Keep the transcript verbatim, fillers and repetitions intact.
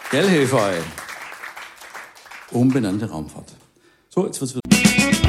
Gell, Hefei? Umbenannte Raumfahrt. So, jetzt wird's wieder.